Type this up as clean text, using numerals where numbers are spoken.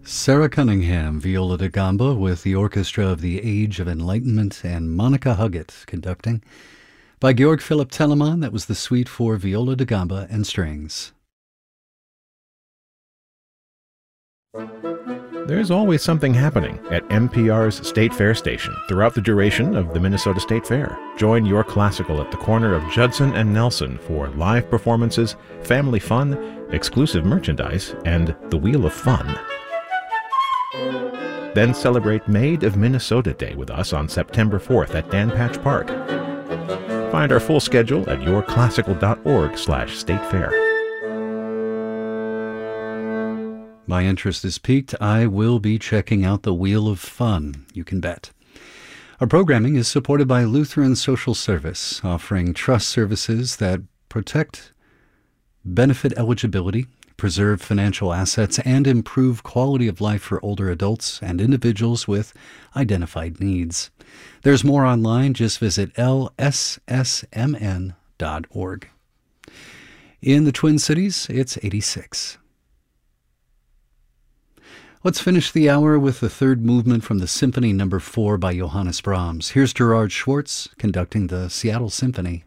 Sarah Cunningham, viola da gamba, with the Orchestra of the Age of Enlightenment, and Monica Huggett conducting. By Georg Philipp Telemann, that was the suite for viola da gamba and strings. There's always something happening at NPR's State Fair station throughout the duration of the Minnesota State Fair. Join Your Classical at the corner of Judson and Nelson for live performances, family fun, exclusive merchandise, and the Wheel of Fun. Then celebrate Maid of Minnesota Day with us on September 4th at Dan Patch Park. Find our full schedule at yourclassical.org/statefair. My interest is piqued. I will be checking out the Wheel of Fun, you can bet. Our programming is supported by Lutheran Social Service, offering trust services that protect benefit eligibility, preserve financial assets, and improve quality of life for older adults and individuals with identified needs. There's more online. Just visit lssmn.org. In the Twin Cities, it's 86. Let's finish the hour with the third movement from the Symphony No. 4 by Johannes Brahms. Here's Gerard Schwartz conducting the Seattle Symphony.